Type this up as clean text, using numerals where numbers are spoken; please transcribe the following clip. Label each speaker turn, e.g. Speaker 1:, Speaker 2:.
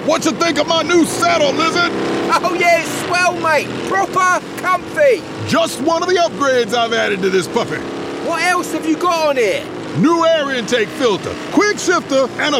Speaker 1: What you think of my new saddle, Lizard?
Speaker 2: Oh yeah, it's swell, mate. Proper comfy.
Speaker 1: Just one of the upgrades I've added to this puppy.
Speaker 2: What else have you got on here?
Speaker 1: New air intake filter, quick shifter, and a